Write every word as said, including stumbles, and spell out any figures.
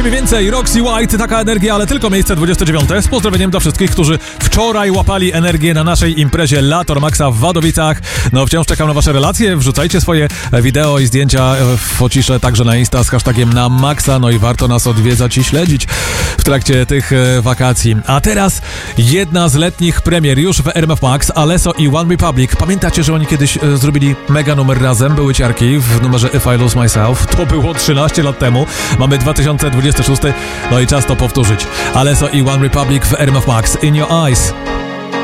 Mniej więcej Roxy White, taka energia, ale tylko miejsce dwudzieste dziewiąte. Z pozdrowieniem dla wszystkich, którzy wczoraj łapali energię na naszej imprezie Lator Maxa w Wadowicach. No wciąż czekam na wasze relacje, wrzucajcie swoje wideo i zdjęcia, focisze także na Insta z hashtagiem na Maxa, no i warto nas odwiedzać i śledzić w trakcie tych wakacji. A teraz jedna z letnich premier już w R M F Max, Alesso i One Republic. Pamiętacie, że oni kiedyś zrobili mega numer razem, były ciarki w numerze If I Lose Myself. To było trzynaście lat temu. Mamy dwa tysiące dwudziesty szósty, no i czas to powtórzyć. Alesso i One Republic w R M F Max. In Your Eyes.